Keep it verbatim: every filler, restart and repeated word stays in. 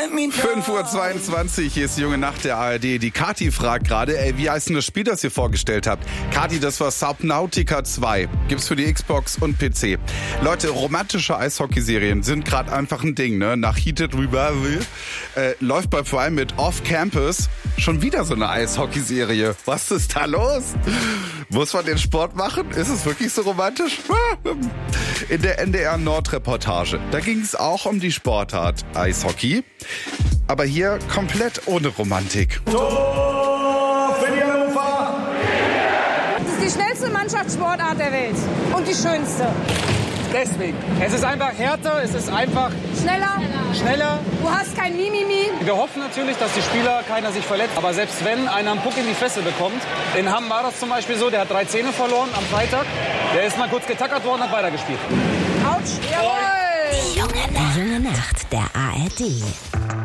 fünf Uhr zweiundzwanzig, hier ist die junge Nacht der A R D. Die Kati fragt gerade, ey, wie heißt denn das Spiel, das ihr vorgestellt habt? Kati, das war Subnautica zwei. Gibt's für die Xbox und P C. Leute, romantische Eishockeyserien sind gerade einfach ein Ding, ne? Nach Heated Revival äh, läuft bei vor allem mit Off Campus schon wieder so eine Eishockeyserie. Was ist da los? Muss man den Sport machen? Ist es wirklich so romantisch? In der N D R Nord-Reportage, da ging es auch um die Sportart Eishockey, aber hier komplett ohne Romantik. Tor für die Hannover! Das ist die schnellste Mannschaftssportart der Welt und die schönste. Deswegen. Es ist einfach härter, es ist einfach Schneller. schneller. Du hast kein Mimimi. Wir hoffen natürlich, dass die Spieler keiner sich verletzt. Aber selbst wenn einer einen Puck in die Fresse bekommt, in Hamm war das zum Beispiel so, der hat drei Zähne verloren am Freitag. Der ist mal kurz getackert worden, hat weitergespielt. Autsch. Jawohl. Die junge Nacht der A R D.